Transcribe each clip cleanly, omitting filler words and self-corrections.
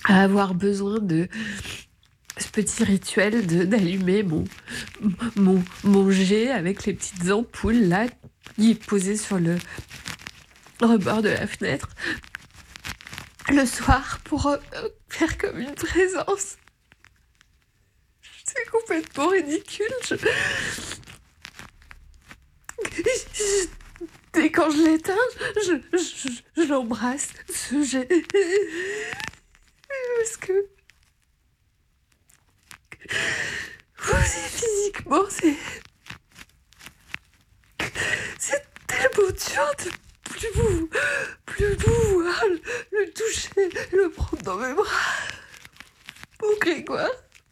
à avoir besoin de ce petit rituel d'allumer mon jet avec les petites ampoules là qui est posé sur le rebord de la fenêtre le soir pour faire comme une présence. C'est complètement ridicule. Et quand je l'éteins, je l'embrasse, ce jet. Parce que physiquement, c'est tellement dur de plus pouvoir le toucher, le prendre dans mes bras. Mon Grégoire.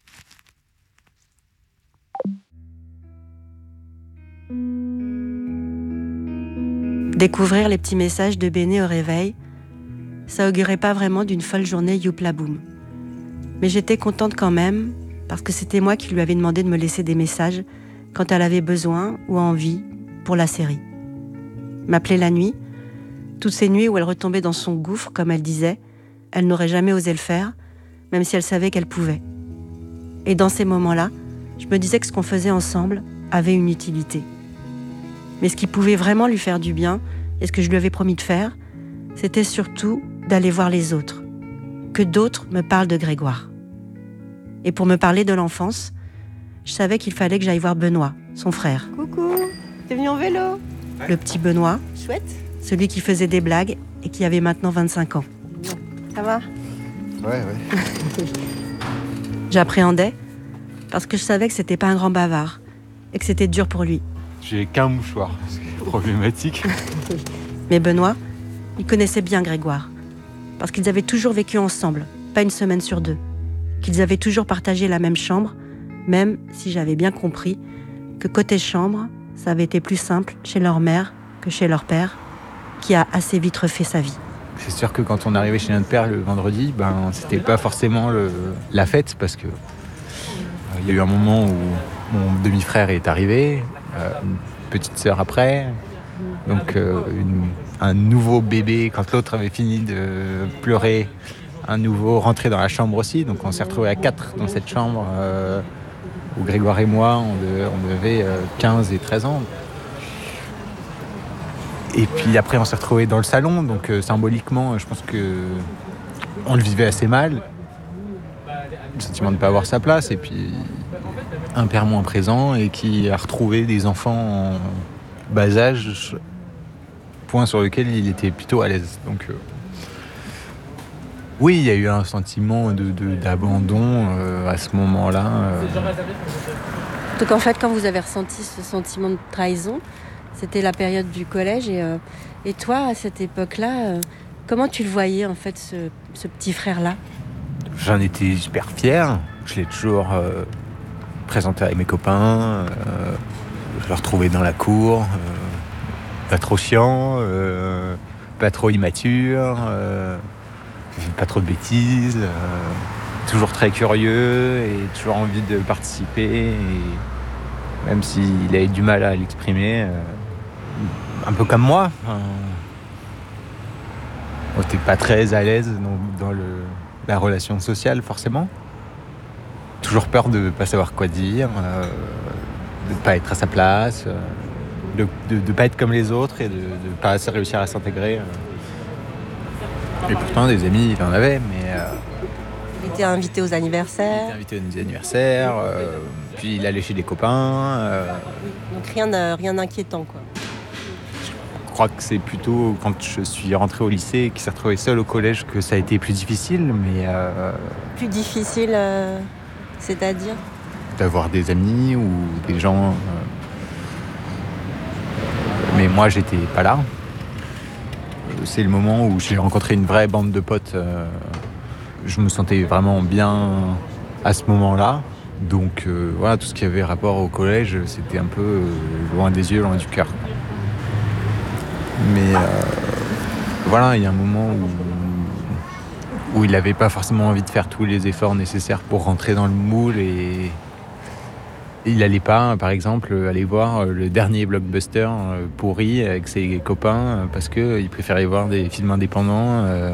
Découvrir les petits messages de Béné au réveil, ça augurait pas vraiment d'une folle journée youpla boum. Mais j'étais contente quand même, parce que c'était moi qui lui avais demandé de me laisser des messages quand elle avait besoin ou envie pour la série. M'appeler la nuit, toutes ces nuits où elle retombait dans son gouffre, comme elle disait, elle n'aurait jamais osé le faire, même si elle savait qu'elle pouvait. Et dans ces moments-là, je me disais que ce qu'on faisait ensemble avait une utilité. Mais ce qui pouvait vraiment lui faire du bien, et ce que je lui avais promis de faire, c'était surtout d'aller voir les autres. Que d'autres me parlent de Grégoire. Et pour me parler de l'enfance, je savais qu'il fallait que j'aille voir Benoît, son frère. Coucou, t'es venu en vélo? Le petit Benoît, Chouette. celui qui faisait des blagues et qui avait maintenant 25 ans. Ça va? Ouais. J'appréhendais parce que je savais que c'était pas un grand bavard et que c'était dur pour lui. J'ai qu'un mouchoir, c'est problématique. Mais Benoît, il connaissait bien Grégoire. Parce qu'ils avaient toujours vécu ensemble, pas une semaine sur deux. Qu'ils avaient toujours partagé la même chambre, même si j'avais bien compris que côté chambre, ça avait été plus simple chez leur mère que chez leur père, qui a assez vite refait sa vie. C'est sûr que quand on arrivait chez notre père le vendredi, c'était pas forcément la fête, parce que il y a eu un moment où mon demi-frère est arrivé, une petite sœur après, donc un nouveau bébé quand l'autre avait fini de pleurer, un nouveau rentré dans la chambre aussi, donc on s'est retrouvés à 4 dans cette chambre où Grégoire et moi on avait 15 et 13 ans. Et puis après on s'est retrouvés dans le salon, donc symboliquement je pense que on le vivait assez mal, le sentiment de ne pas avoir sa place, et puis un père moins présent et qui a retrouvé des enfants en bas âge, point sur lequel il était plutôt à l'aise. Donc oui, il y a eu un sentiment d'abandon à ce moment-là. Donc en fait, quand vous avez ressenti ce sentiment de trahison, c'était la période du collège et toi, à cette époque-là, comment tu le voyais en fait, ce petit frère-là? J'en étais super fier, je l'ai toujours présenté avec mes copains, je le retrouvais dans la cour, pas trop chiant, pas trop immature, pas trop de bêtises, toujours très curieux et toujours envie de participer, et même s'il avait du mal à l'exprimer, un peu comme moi. On n'était pas très à l'aise dans la relation sociale forcément. Toujours peur de ne pas savoir quoi dire, de ne pas être à sa place, de ne pas être comme les autres et de ne pas assez réussir à s'intégrer. Et pourtant des amis il en avait, mais... Il était invité aux anniversaires. Il était invité aux anniversaires, puis il allait chez des copains. Donc rien d'inquiétant quoi. Je crois que c'est plutôt quand je suis rentré au lycée et qu'il s'est retrouvé seul au collège que ça a été plus difficile, mais... Plus difficile, c'est-à-dire? D'avoir des amis ou des gens... Mais moi, j'étais pas là. C'est le moment où j'ai rencontré une vraie bande de potes. Je me sentais vraiment bien à ce moment-là. Donc voilà, tout ce qui avait rapport au collège, c'était un peu loin des yeux, loin du cœur. Mais voilà, il y a un moment où il n'avait pas forcément envie de faire tous les efforts nécessaires pour rentrer dans le moule, et il n'allait pas, par exemple, aller voir le dernier blockbuster pourri avec ses copains parce qu'il préférait voir des films indépendants